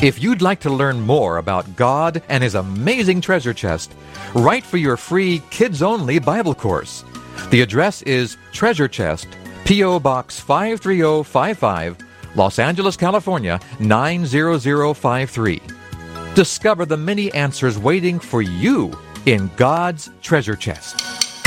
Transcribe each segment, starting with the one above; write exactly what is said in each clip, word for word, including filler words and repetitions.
If you'd like to learn more about God and His amazing treasure chest, write for your free kids-only Bible course. The address is Treasure Chest, P O. Box five three zero five five, Los Angeles, California, nine zero zero five three. Discover the many answers waiting for you in God's treasure chest.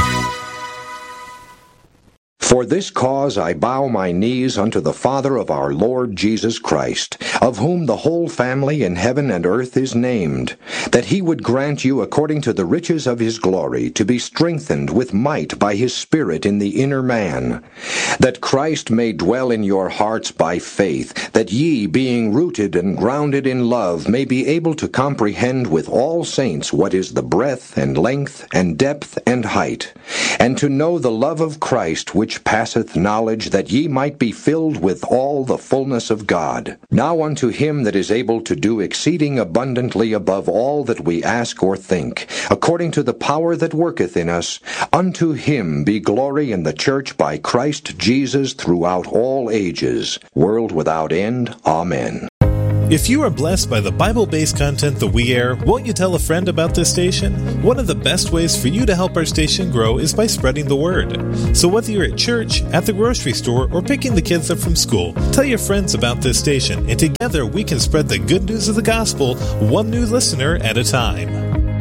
For this cause I bow my knees unto the Father of our Lord Jesus Christ, of whom the whole family in heaven and earth is named, that he would grant you according to the riches of his glory to be strengthened with might by his Spirit in the inner man, that Christ may dwell in your hearts by faith, that ye, being rooted and grounded in love, may be able to comprehend with all saints what is the breadth and length and depth and height, and to know the love of Christ which passeth knowledge, that ye might be filled with all the fullness of God. Now unto him that is able to do exceeding abundantly above all that we ask or think, according to the power that worketh in us, unto him be glory in the church by Christ Jesus throughout all ages, world without end. Amen. If you are blessed by the Bible-based content that we air, won't you tell a friend about this station? One of the best ways for you to help our station grow is by spreading the word. So whether you're at church, at the grocery store, or picking the kids up from school, tell your friends about this station, and together we can spread the good news of the gospel, one new listener at a time.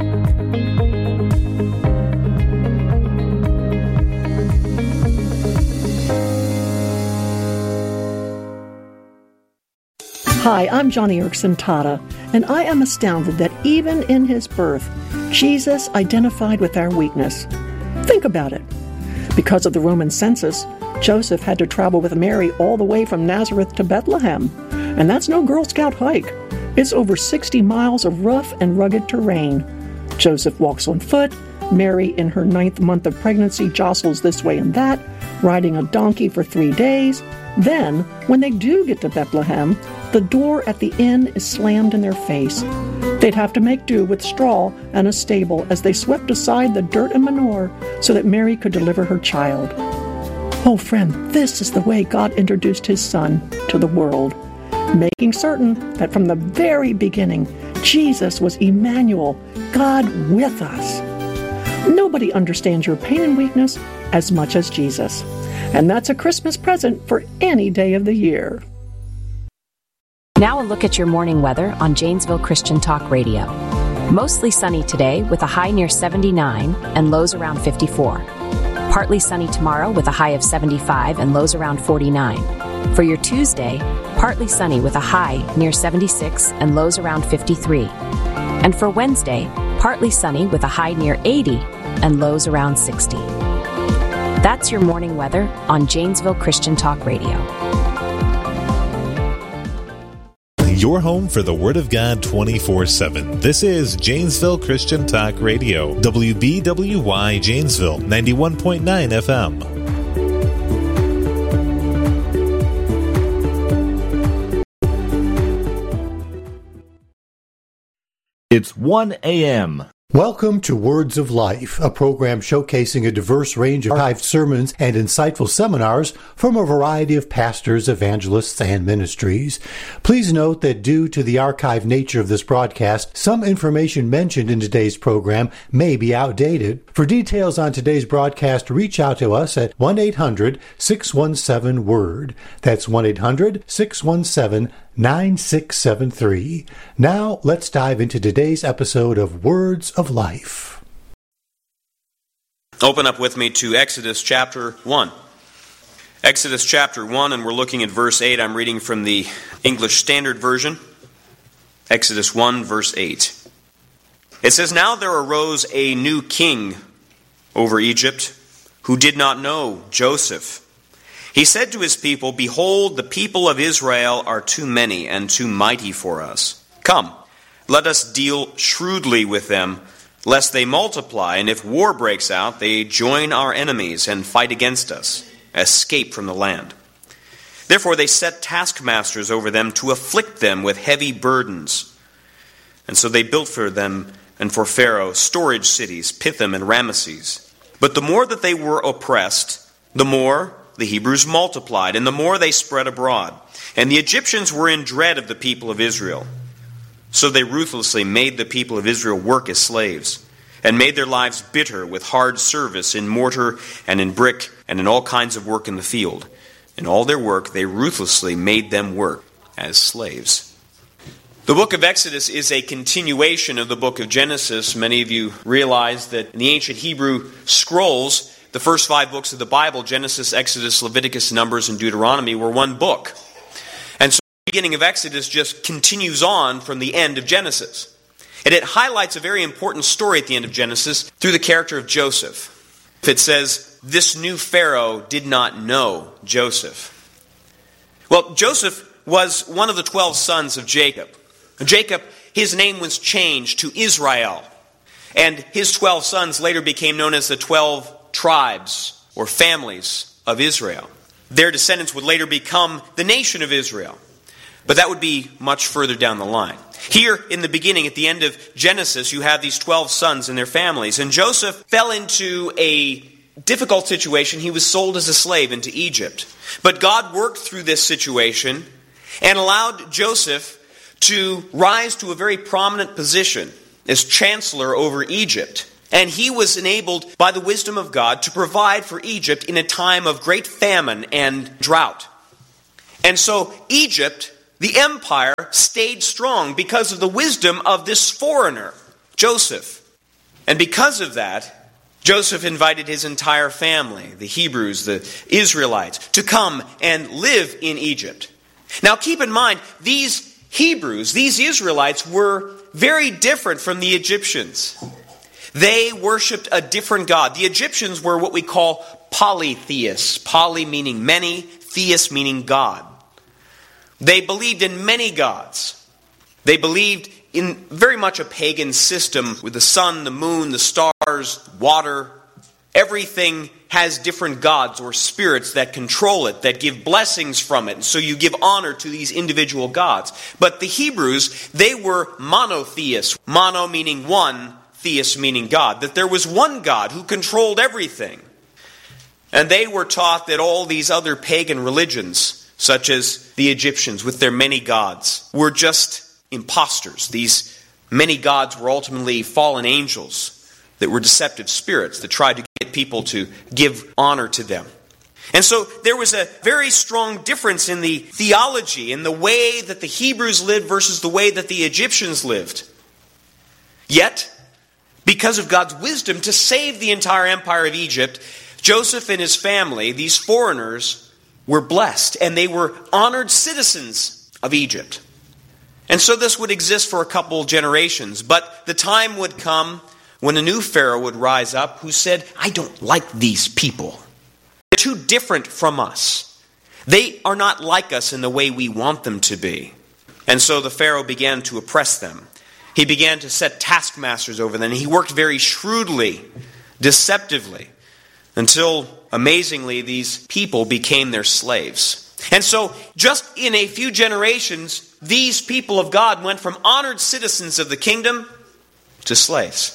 Hi, I'm Johnny Erickson Tata, and I am astounded that even in his birth, Jesus identified with our weakness. Think about it. Because of the Roman census, Joseph had to travel with Mary all the way from Nazareth to Bethlehem, and that's no Girl Scout hike. It's over sixty miles of rough and rugged terrain. Joseph walks on foot, Mary in her ninth month of pregnancy jostles this way and that, riding a donkey for three days. Then, when they do get to Bethlehem, the door at the inn is slammed in their face. They'd have to make do with straw and a stable as they swept aside the dirt and manure so that Mary could deliver her child. Oh, friend, this is the way God introduced his Son to the world, making certain that from the very beginning, Jesus was Emmanuel, God with us. Nobody understands your pain and weakness as much as Jesus. And that's a Christmas present for any day of the year. Now a look at your morning weather on Janesville Christian Talk Radio. Mostly sunny today with a high near seventy-nine and lows around fifty-four. Partly sunny tomorrow with a high of seventy-five and lows around forty-nine. For your Tuesday, partly sunny with a high near seventy-six and lows around fifty-three. And for Wednesday, partly sunny with a high near eighty and lows around sixty. That's your morning weather on Janesville Christian Talk Radio. Your home for the Word of God twenty-four seven. This is Janesville Christian Talk Radio, W B W Y Janesville, ninety-one point nine F M. It's one a.m. Welcome to Words of Life, a program showcasing a diverse range of archived sermons and insightful seminars from a variety of pastors, evangelists, and ministries. Please note that due to the archived nature of this broadcast, some information mentioned in today's program may be outdated. For details on today's broadcast, reach out to us at one eight hundred six one seven word. That's one eight hundred six one seven nine six seven three. Now, let's dive into today's episode of Words of Life. Open up with me to Exodus chapter one. Exodus chapter one, and we're looking at verse eight. I'm reading from the English Standard Version. Exodus one, verse eight. It says, "Now there arose a new king over Egypt who did not know Joseph. He said to his people, 'Behold, the people of Israel are too many and too mighty for us. Come, let us deal shrewdly with them, lest they multiply, and if war breaks out, they join our enemies and fight against us, escape from the land.' Therefore they set taskmasters over them to afflict them with heavy burdens. And so they built for them and for Pharaoh storage cities, Pithom and Ramesses. But the more that they were oppressed, the more the Hebrews multiplied, and the more they spread abroad. And the Egyptians were in dread of the people of Israel. So they ruthlessly made the people of Israel work as slaves, and made their lives bitter with hard service in mortar and in brick and in all kinds of work in the field. In all their work they ruthlessly made them work as slaves. The book of Exodus is a continuation of the book of Genesis. Many of you realize that in the ancient Hebrew scrolls, the first five books of the Bible, Genesis, Exodus, Leviticus, Numbers, and Deuteronomy, were one book. And so the beginning of Exodus just continues on from the end of Genesis. And it highlights a very important story at the end of Genesis through the character of Joseph. It says, this new Pharaoh did not know Joseph. Well, Joseph was one of the twelve sons of Jacob. Jacob, his name was changed to Israel. And his twelve sons later became known as the twelve tribes or families of Israel. Their descendants would later become the nation of Israel. But that would be much further down the line. Here in the beginning, at the end of Genesis, you have these twelve sons and their families. And Joseph fell into a difficult situation. He was sold as a slave into Egypt. But God worked through this situation and allowed Joseph to rise to a very prominent position as chancellor over Egypt. And he was enabled by the wisdom of God to provide for Egypt in a time of great famine and drought. And so Egypt, the empire, stayed strong because of the wisdom of this foreigner, Joseph. And because of that, Joseph invited his entire family, the Hebrews, the Israelites, to come and live in Egypt. Now keep in mind, these Hebrews, these Israelites, were very different from the Egyptians. They worshipped a different God. The Egyptians were what we call polytheists. Poly meaning many, theist meaning God. They believed in many gods. They believed in very much a pagan system with the sun, the moon, the stars, water. Everything has different gods or spirits that control it, that give blessings from it. And so you give honor to these individual gods. But the Hebrews, they were monotheists. Mono meaning one, theist meaning God. That there was one God who controlled everything. And they were taught that all these other pagan religions, such as the Egyptians with their many gods, were just impostors. These many gods were ultimately fallen angels that were deceptive spirits that tried to get people to give honor to them. And so there was a very strong difference in the theology, in the way that the Hebrews lived versus the way that the Egyptians lived. Yet, because of God's wisdom to save the entire empire of Egypt, Joseph and his family, these foreigners, were blessed, and they were honored citizens of Egypt. And so this would exist for a couple generations, but the time would come when a new Pharaoh would rise up who said, I don't like these people. They're too different from us. They are not like us in the way we want them to be. And so the Pharaoh began to oppress them. He began to set taskmasters over them. He worked very shrewdly, deceptively, until, amazingly, these people became their slaves. And so, just in a few generations, these people of God went from honored citizens of the kingdom to slaves.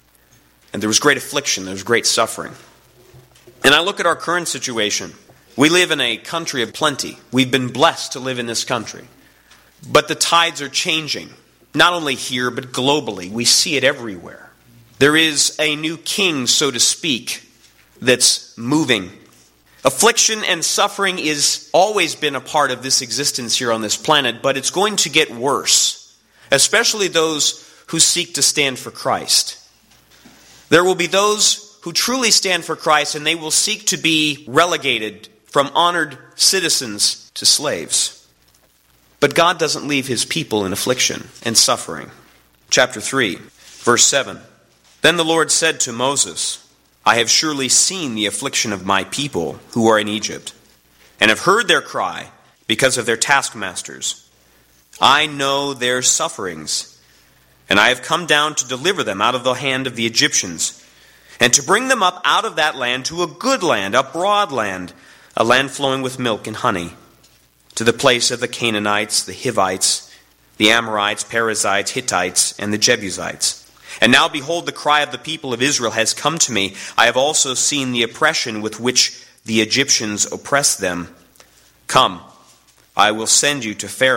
And there was great affliction, there was great suffering. And I look at our current situation. We live in a country of plenty. We've been blessed to live in this country. But the tides are changing. Not only here, but globally. We see it everywhere. There is a new king, so to speak, that's moving. Affliction and suffering has always been a part of this existence here on this planet, but it's going to get worse, especially those who seek to stand for Christ. There will be those who truly stand for Christ, and they will seek to be relegated from honored citizens to slaves. But God doesn't leave his people in affliction and suffering. Chapter three, verse seven. Then the Lord said to Moses, I have surely seen the affliction of my people who are in Egypt, and have heard their cry because of their taskmasters. I know their sufferings, and I have come down to deliver them out of the hand of the Egyptians, and to bring them up out of that land to a good land, a broad land, a land flowing with milk and honey, to the place of the Canaanites, the Hivites, the Amorites, Perizzites, Hittites, and the Jebusites. And now behold, the cry of the people of Israel has come to me. I have also seen the oppression with which the Egyptians oppress them. Come, I will send you to Pharaoh,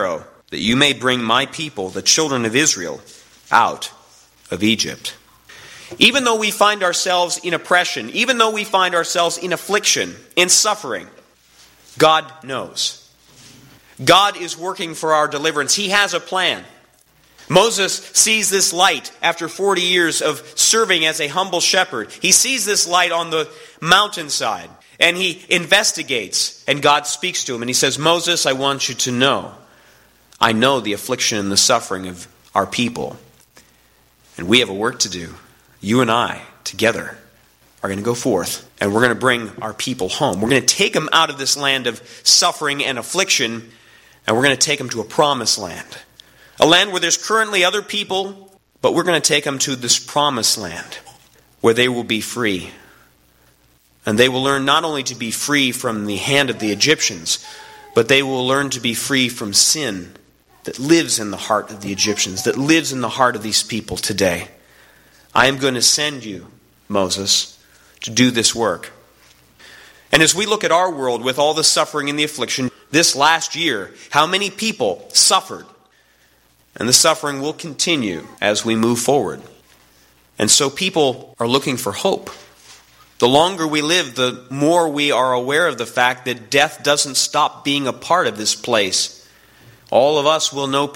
that you may bring my people, the children of Israel, out of Egypt. Even though we find ourselves in oppression, even though we find ourselves in affliction, in suffering, God knows. God is working for our deliverance. He has a plan. Moses sees this light after forty years of serving as a humble shepherd. He sees this light on the mountainside, and he investigates, and God speaks to him, and he says, Moses, I want you to know, I know the affliction and the suffering of our people, and we have a work to do. You and I, together, are going to go forth, and we're going to bring our people home. We're going to take them out of this land of suffering and affliction, and we're going to take them to a promised land. A land where there's currently other people, but we're going to take them to this promised land where they will be free. And they will learn not only to be free from the hand of the Egyptians, but they will learn to be free from sin that lives in the heart of the Egyptians, that lives in the heart of these people today. I am going to send you, Moses, to do this work. And as we look at our world with all the suffering and the affliction, this last year, how many people suffered? And the suffering will continue as we move forward. And so people are looking for hope. The longer we live, the more we are aware of the fact that death doesn't stop being a part of this place. All of us will know